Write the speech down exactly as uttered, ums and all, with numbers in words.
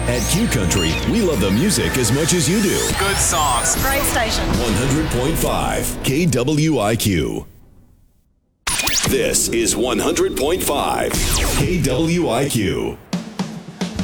At Q Country, we love the music as much as you do. Good songs. Great station. one hundred point five K W I Q. This is one hundred point five K W I Q.